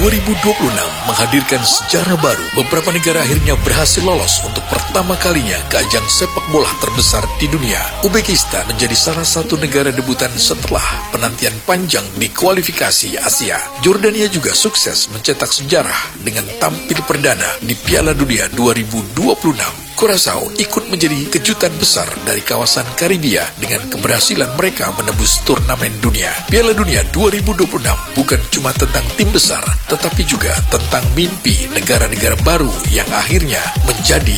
2026 menghadirkan sejarah baru. Beberapa negara akhirnya berhasil lolos untuk pertama kalinya ke ajang sepak bola terbesar di dunia. Uzbekistan menjadi salah satu negara debutan setelah penantian panjang di kualifikasi Asia. Jordania juga sukses mencetak sejarah dengan tampil perdana di Piala Dunia 2026. Curaçao ikut menjadi kejutan besar dari kawasan Karibia dengan keberhasilan mereka menembus turnamen dunia. Piala Dunia 2026 bukan cuma tentang tim besar, tetapi juga tentang mimpi negara-negara baru yang akhirnya menjadi